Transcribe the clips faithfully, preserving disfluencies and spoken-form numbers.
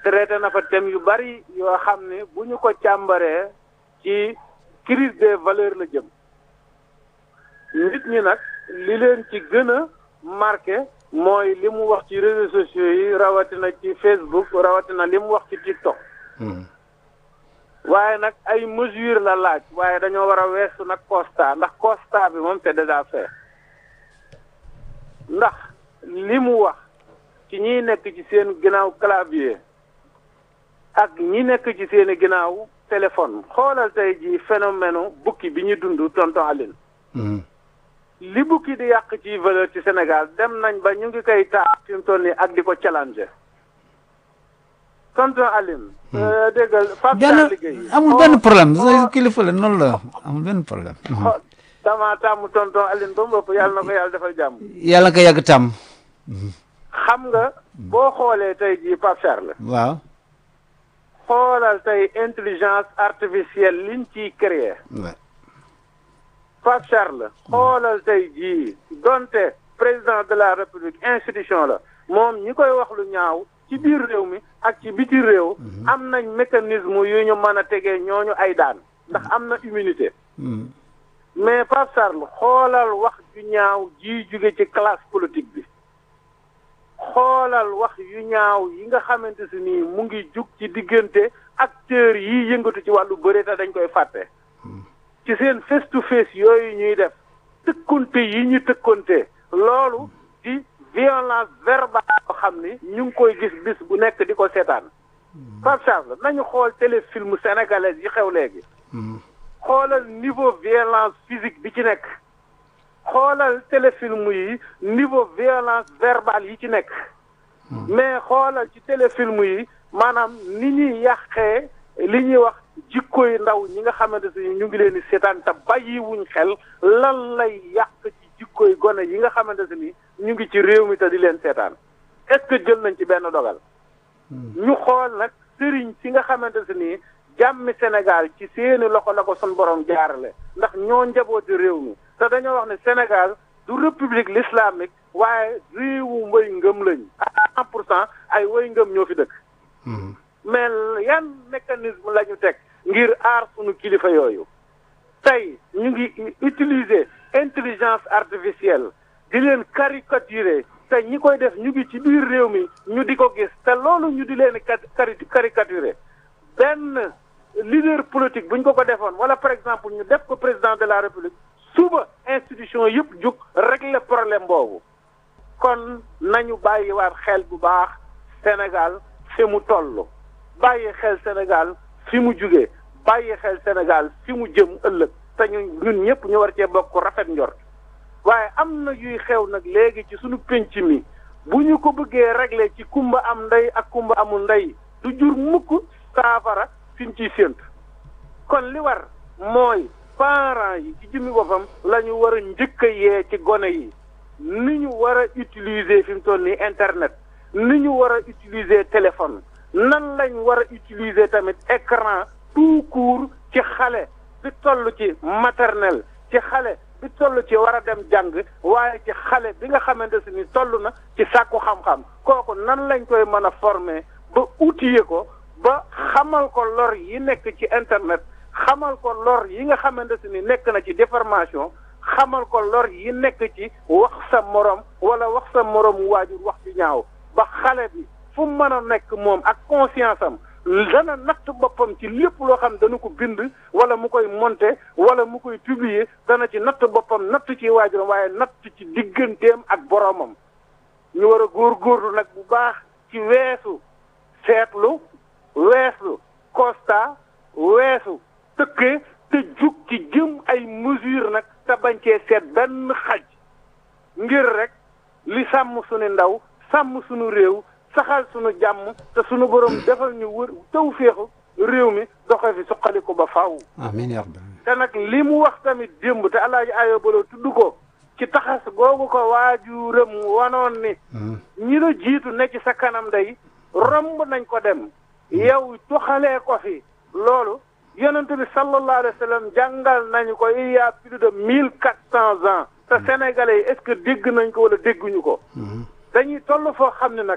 traité na fa thème yu bari yoo xam ne bu ñu ko càmbaree ci crise des valeurs la jëm nit ñi nag li leen ci gën a marqué mooy li mu wax ci réseaux sociaux yi rawatina ci Facebook rawatina li mu wax ci TikTok. waaye nag ay mesures la laaj waaye dañoo war a weesu nag constat ndax constat bi moom c'est déjà fait ndax li mu wax ci ñiy nekk ci seen ginnaaw clavier ak ñi nekk ci seen ginnaaw téléphone xoolal tey ji phénomène bukki bi ñu dund tonton Aline. li bukki di yàq ci valeur ci Sénégal dem nañ ba ñu ngi koy taal fi mu toll nii ak di ko challenger tonton Aline. déggal Pape Sarr liggéey amul benn problème kilifa la noonu la amul benn problème. dama tàmm tonton Aline ba mu ëpp yàlla na ko yàlla defal jàmm. yàlla ko yàgg tàmm. xam nga boo xoolee tey jii Pape Sarr la. waaw. xoolal tey intelligence artificielle liñ ciy créer. Pape Charles xoolal tey jii donte président de la république institution la moom ñi koy wax lu ñaaw ci biir réew mi ak ci biti réew am nañ mécanisme yu ñu mën a tegee ñooñu ay daan ndax am na immunité mais Pape Charles xoolal wax ju ñaaw ji jóge ci classe politique bi xoolal wax yu ñaaw yi nga xamante si nii mu ngi jug ci diggante acteurs yi yëngatu ci wàllu bëre te dañ koy fàtte ci seen face to face yooyu ñuy def tëkkonte yi ñu tëkkonte loolu di violence verbale boo xam ni ñu ngi koy gis bis bu nekk di ko seetaan Pape Charles nañu xool téléfilm sénégalais yi xew léegi xoolal niveau violence physique bi ci nekk xoolal téléfilm yi niveau violence verbale yi ci nekk mais xoolal ci téléfilm yi maanaam ni ñuy yàqee li ñuy wax jikkoy ndaw ñi nga xamante ne ñu ngi leen di seetaan te bàyyiwuñ xel lan lay yàq ci jikkoy gone yi nga xamante ni ñu ngi ci réew mi te di leen seetaan est-ce que jël nañ ci benn dogal. ñu xool nag sëriñ si nga xamante ni jàmmi Sénégal ci seeni loxo la ko son borom jaarale ndax ñoo njabooti réew mi te dañoo wax ne Sénégal du république l'islamique waaye réewu mbay ngëm lañ à cent pour cent ay way ngëm ñoo fi dëkk. mais yan mécanisme la ñu teg ngir aar sunu kilifa yooyu tey ñu ngi utiliser intelligence artificielle di leen caricaturer te ñi koy def ñu ngi ci biir réew mi ñu di ko gis te loolu ñu di leen cari caricaturer benn leader politique bu ñu ko ko defoon wala par exemple ñu def ko président de la république suba institution yëpp jug régler problème boobu kon nañu bàyyiwaat xel bu baax Sénégal fi mu toll. bàyyi xel Sénégal fi mu jugee bàyyi xel Sénégal fi mu jëm ëllëg te ñun ñun ñëpp ñu war cee bokk rafet njort waaye am na yuy xew nag léegi ci suñu penc mi bu ñu ko bëggee régler ci kumba am ndey ak kumba amul ndey du jur mukk saafara fi ñu ciy séentu kon li war mooy parents yi ci jëmmi boppam la ñu war a njëkk a yee ci gone yi ni ñu war a utiliser fi mu toll nii internet ni ñu war a utiliser téléphone. nan lañ war a utiliser tamit écran tout court ci xale bi toll ci maternelle ci xale bi toll ci war a dem jàng waaye ci xale bi nga xamante ni toll na ci sàkku xam-xam kooku nan lañ koy mën a former ba outiller ko ba xamal ko lor yi nekk ci internet xamal ko lor yi nga xamante ni nekk na ci déformation xamal ko lor yi nekk ci wax sa morom wala wax sa morom waajur wax ci ñaaw ba xale bi fu mu mën a nekk moom ak conscience am dana natt boppam ci lépp loo xam dana ko bind wala mu koy monter wala mu koy publier dana ci natt boppam natt ci waajuram waaye natt ci digganteem ak boromam ñu war a góorgóorlu nag bu baax ci weesu seetlu weesu constat weesu tëkkee te jug ci jëm ay mesures nag te bañ cee seet benn xaj ngir rek li sàmm suñu ndaw sàmm suñu réew saxal sunu jàmm te sunu borom defal ñu wër taw féexu réew mi doxe fi suqaliku ba faaw. amiin yaa rabbi. te nag li mu wax tamit démb te alaaji ayo balo tudd ko ci taxas googu ko waajuram wanoon ni ñi la jiitu ne ci sa kanam day romb nañ ko dem yow toxalee ko fi loolu yonent bi sallallahu alayhi wa sallam jàngal nañu ko il y a plus de mille quatre cents ans te sénégalais yi est-ce que dégg nañ ko wala dégguñu ko dañuy toll foo xam ne nag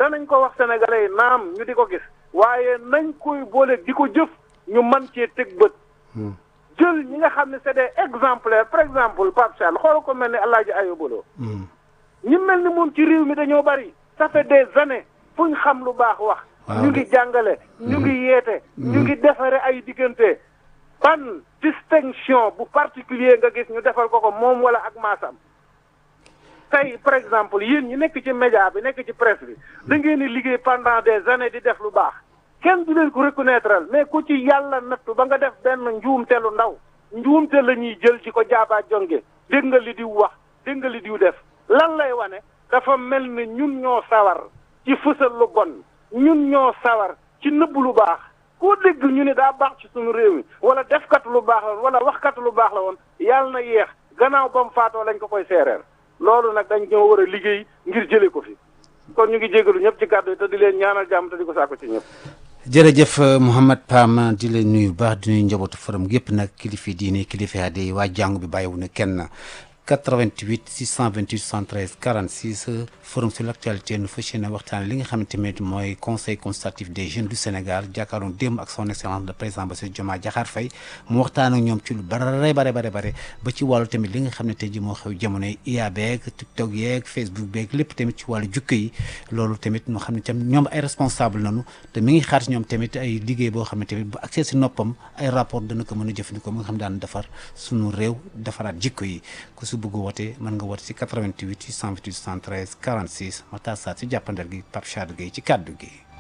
danañ ko wax sénégalais yi naam ñu di ko gis waaye nañ koy boole di ko jëf ñu man cee teg bët. jël ñi nga xam ne c'est des exemplaires par exemple Pape Charles xoolal ko mel ni El Hadj Ayouba Lo. ñi mel ni moom ci réew mi dañoo bari. ça fait des années fu ñu xam lu baax wax. ñu ngi jàngale. ñu ngi yeete. ñu ngi defare ay diggante. ban distinction bu particulier nga gis ñu defal ko ko moom wala ak maasam. tey par exemple yéen ñi nekk ci média bi nekk ci presse bi da ngeen di liggéey pendant des années di def lu baax kenn du leen ko reconnaître mais ku ci yàlla nattu ba nga def benn njuumte lu ndaw njuumte la ñuy jël ci ko jaabaa jonge dégg nga li diw wax dégg nga li diw def lan lay wane dafa mel ni ñun ñoo sawar ci fësal lu bon ñun ñoo sawar ci nëbb lu baax koo dégg ñu ne daa baax ci suñu réew mi wala defkat lu baax la woon wala waxkat lu baax la woon yàlla na yéex gannaaw ba mu faatoo lañ ko koy seereer loolu nag dañ ñoo war a liggéey ngir jëlee ko fi kon ñu ngi jégalu ñëpp ci kàddu yi te di leen ñaanal jàmm te di ko saako ci ñëpp. jërëjëf Mouhamed Pam di leen nuyu baax di nuyu njabootu forum gépp nag kilifa diine kilifa aada yi waa jàngu bi bàyyiwu ne kenn quatre-vingt-huit six cent vingt-huit soixante-treize quarante-six forum sur l'actualité nu fas yéene waxtaan li nga xamante ne mooy conseil consultatif des jeunes du Sénégal jàkkaarloo démb ak son excellence le président Bassirou Diomaye Diakhar Faye mu waxtaan ak ñoom ci lu bare bare bare bare ba ci wàllu tamit li nga xam ne tey ji moo xew jamono yi I A beeg TikTok yeeg Facebook beeg lépp tamit ci wàllu jukko yi loolu tamit moo xam ne tam ñoom ay responsable nañu te mi ngi xaar ci ñoom tamit ay liggéey boo xam ne tamit bu accès si noppam ay rapport dana ko mën a jëfandikoo mu nga xam daan defar suñu réew defaraat jikko yi su bëgg woote mën nga woote si quatre-vingt-huit six cent vingt-huit soixante-treize quarante-six Matar Sarr si jàppandal gi Pape Charles Gueye ci kàddu gi